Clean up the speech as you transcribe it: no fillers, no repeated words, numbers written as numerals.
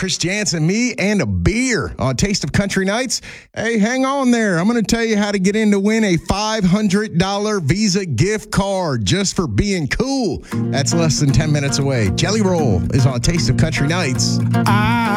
Chris Jansen, me, and a beer on Taste of Country Nights. Hey, hang on there. I'm going to tell you how to get in to win a $500 Visa gift card just for being cool. That's less than 10 minutes away. Jelly Roll is on Taste of Country Nights.